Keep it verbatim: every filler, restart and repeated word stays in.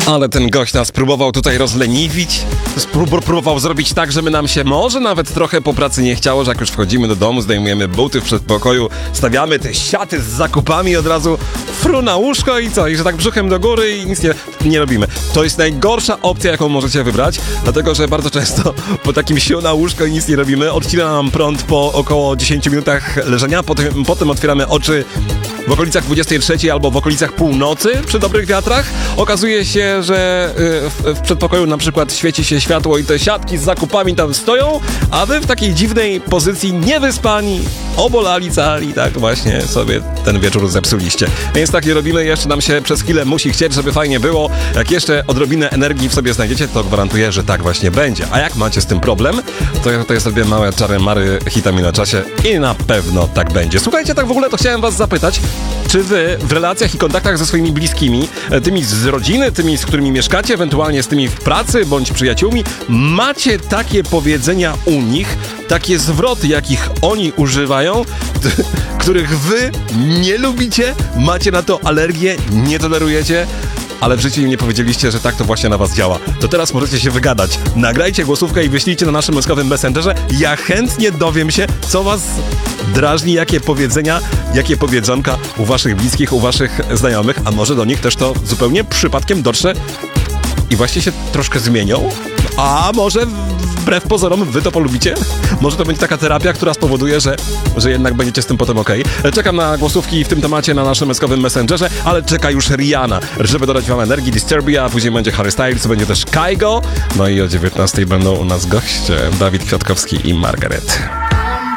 Ale ten gość nas próbował tutaj rozleniwić, sprób- próbował zrobić tak, żeby nam się może nawet trochę po pracy nie chciało, że jak już wchodzimy do domu, zdejmujemy buty w przedpokoju, stawiamy te siaty z zakupami od razu fru na łóżko i co? I że tak brzuchem do góry i nic nie, nie robimy. To jest najgorsza opcja, jaką możecie wybrać, dlatego, że bardzo często po takim siu na łóżko i nic nie robimy, odcina nam prąd po około dziesięciu minutach leżenia, potem, potem otwieramy oczy w okolicach dwudziestej trzeciej albo w okolicach północy przy dobrych wiatrach. Okazuje się, że w, w przedpokoju na przykład świeci się światło i te siatki z zakupami tam stoją, a wy w takiej dziwnej pozycji niewyspani, obolali cali, tak właśnie sobie ten wieczór zepsuliście. Więc tak nie robimy, jeszcze nam się przez chwilę musi chcieć, żeby fajnie było. Jak jeszcze odrobinę energii w sobie znajdziecie, to gwarantuję, że tak właśnie będzie. A jak macie z tym problem, to ja tutaj sobie małe czary-mary hitami na czasie i na pewno tak będzie. Słuchajcie, tak w ogóle to chciałem was zapytać, czy wy w relacjach i kontaktach ze swoimi bliskimi, tymi z rodziny, tymi, z którymi mieszkacie, ewentualnie z tymi w pracy bądź przyjaciółmi, macie takie powiedzenia u nich, takie zwroty, jakich oni używają, których wy nie lubicie, macie na to alergię, nie tolerujecie, ale w życiu im nie powiedzieliście, że tak to właśnie na was działa. To teraz możecie się wygadać. Nagrajcie głosówkę i wyślijcie na naszym mózgowym messengerze. Ja chętnie dowiem się, co was drażni, jakie powiedzenia, jakie powiedzonka u waszych bliskich, u waszych znajomych, a może do nich też to zupełnie przypadkiem dotrze i właśnie się troszkę zmienią? A może wbrew pozorom wy to polubicie? Może to będzie taka terapia, która spowoduje, że, że jednak będziecie z tym potem okej. Okay. Czekam na głosówki w tym temacie na naszym mózgowym messengerze, ale czeka już Rihanna, żeby dodać wam energii, Disturbia, a później będzie Harry Styles, będzie też Kygo, no i o dziewiętnastej będą u nas goście Dawid Kwiatkowski i Margaret.